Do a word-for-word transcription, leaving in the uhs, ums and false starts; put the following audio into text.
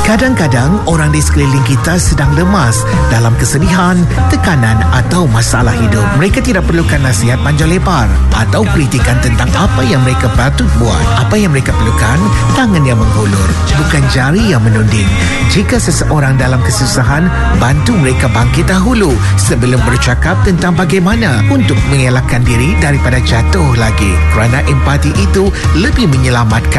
Kadang-kadang orang di sekeliling kita sedang lemas dalam kesedihan, tekanan atau masalah hidup. Mereka tidak perlukan nasihat panjang lebar atau kritikan tentang apa yang mereka patut buat. Apa yang mereka perlukan, tangan yang menghulur, bukan jari yang menunding. Jika seseorang dalam kesusahan, bantu mereka bangkit dahulu sebelum bercakap tentang bagaimana untuk mengelakkan diri daripada jatuh lagi. Kerana empati itu lebih menyelamatkan